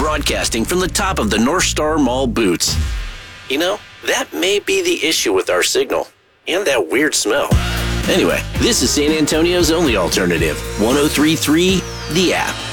broadcasting from the top of the North Star Mall boots. You know, that may be the issue with our signal and that weird smell. Anyway, this is San Antonio's only alternative, 103.3 The App.